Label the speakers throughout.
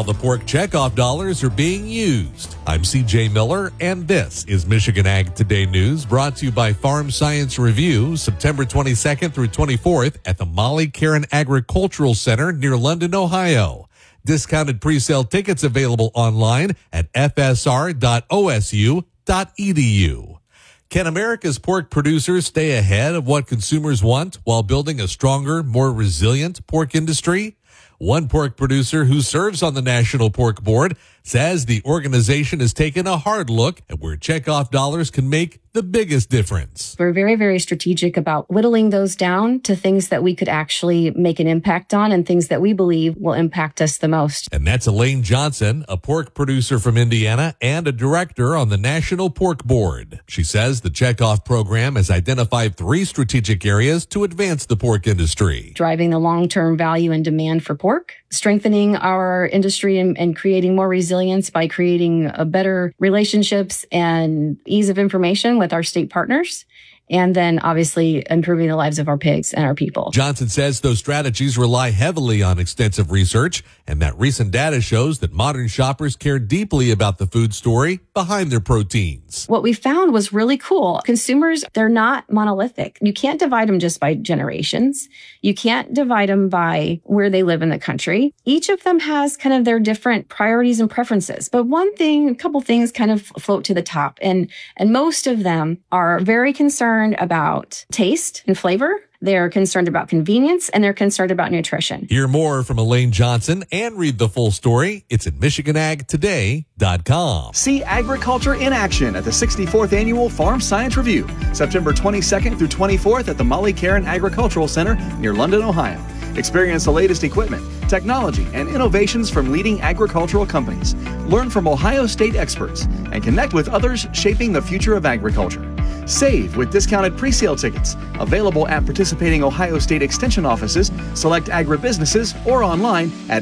Speaker 1: the pork checkoff dollars are being used. I'm CJ Miller, and this is Michigan Ag Today News, brought to you by Farm Science Review, September 22nd through 24th at the Molly Caron Agricultural Center near London, Ohio. Discounted pre-sale tickets available online at fsr.osu.edu. Can America's pork producers stay ahead of what consumers want while building a stronger, more resilient pork industry? One pork producer who serves on the National Pork Board says the organization has taken a hard look at where checkoff dollars can make the biggest difference.
Speaker 2: We're very, very strategic about whittling those down to things that we could actually make an impact on and things that we believe will impact us the most.
Speaker 1: And that's Elaine Johnson, a pork producer from Indiana and a director on the National Pork Board. She says the checkoff program has identified 3 strategic areas to advance the pork industry.
Speaker 2: Driving the long-term value and demand for pork, strengthening our industry and creating more resilience by creating better relationships and ease of information with our state partners, and then obviously improving the lives of our pigs and our people.
Speaker 1: Johnson says those strategies rely heavily on extensive research, and that recent data shows that modern shoppers care deeply about the food story behind their proteins.
Speaker 2: What we found was really cool. Consumers, they're not monolithic. You can't divide them just by generations. You can't divide them by where they live in the country. Each of them has kind of their different priorities and preferences. But a couple things kind of float to the top. And most of them are very concerned about taste and flavor. They're concerned about convenience, and they're concerned about nutrition.
Speaker 1: Hear more from Elaine Johnson and read the full story. It's at MichiganAgToday.com.
Speaker 3: See agriculture in action at the 64th Annual Farm Science Review, September 22nd through 24th at the Molly Caron Agricultural Center near London, Ohio. Experience the latest equipment, technology, and innovations from leading agricultural companies. Learn from Ohio State experts and connect with others shaping the future of agriculture. Save with discounted pre-sale tickets available at participating Ohio State Extension offices, select agribusinesses, or online at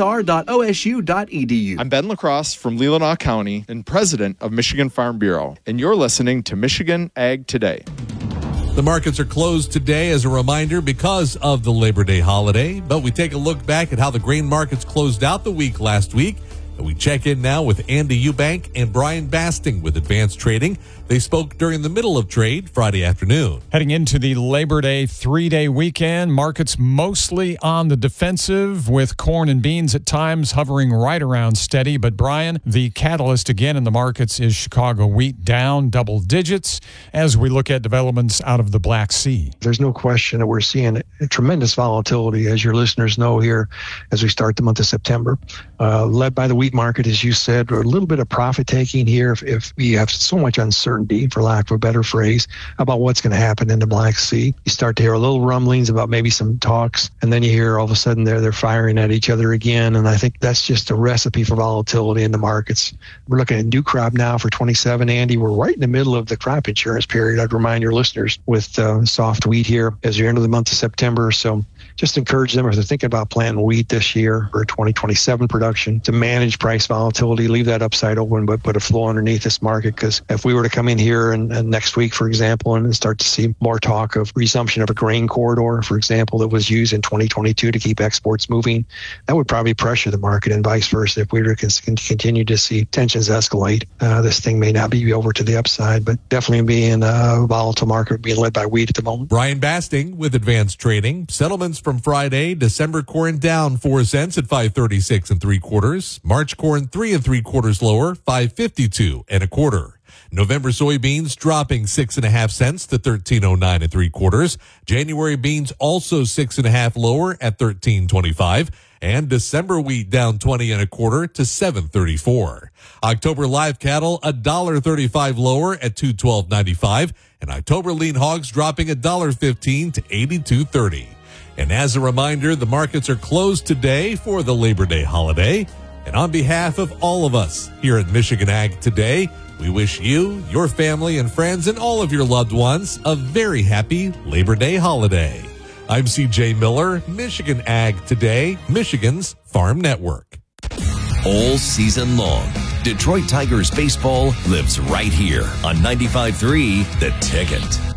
Speaker 3: fsr.osu.edu.
Speaker 4: I'm Ben LaCrosse from Leelanau County and president of Michigan Farm Bureau, and you're listening to Michigan Ag Today.
Speaker 1: The markets are closed today as a reminder because of the Labor Day holiday, but we take a look back at how the grain markets closed out the week last week. And we check in now with Andy Eubank and Brian Basting with Advanced Trading. They spoke during the middle of trade Friday afternoon.
Speaker 5: Heading into the Labor Day 3-day weekend, markets mostly on the defensive with corn and beans at times hovering right around steady. But Brian, the catalyst again in the markets is Chicago wheat down double digits as we look at developments out of the Black Sea.
Speaker 6: There's no question that we're seeing a tremendous volatility, as your listeners know here, as we start the month of September. Led by the wheat market, as you said, or a little bit of profit taking here if we have so much uncertainty, for lack of a better phrase, about what's going to happen in the Black Sea. You start to hear a little rumblings about maybe some talks, and then you hear all of a sudden they're firing at each other again, and I think that's just a recipe for volatility in the markets. We're looking at new crop now for 27, Andy. We're right in the middle of the crop insurance period, I'd remind your listeners, with soft wheat here as you're into the month of September. So just encourage them, if they're thinking about planting wheat this year for 2027 production, to manage price volatility, leave that upside open, but put a floor underneath this market. Because if we were to come in here and next week, for example, and start to see more talk of resumption of a grain corridor, for example, that was used in 2022 to keep exports moving, that would probably pressure the market, and vice versa. If we were to continue to see tensions escalate, this thing may not be over to the upside, but definitely being a volatile market being led by wheat at the moment.
Speaker 1: Brian Basting with Advanced Trading. Settlements from Friday: December corn down 4 cents at 5.36 3/4. March corn 3 3/4 lower, 5.52 1/4. November soybeans dropping 6.5 cents to 13.09 3/4. January beans also 6.5 lower at 13.25. And December wheat down 20 1/4 to 7.34. October live cattle $1.35 lower at 212.95, and October lean hogs dropping $1.15 to 82.30. And as a reminder, the markets are closed today for the Labor Day holiday. And on behalf of all of us here at Michigan Ag Today, we wish you, your family, and friends, and all of your loved ones a very happy Labor Day holiday. I'm CJ Miller, Michigan Ag Today, Michigan's Farm Network.
Speaker 7: All season long, Detroit Tigers baseball lives right here on 95.3 The Ticket.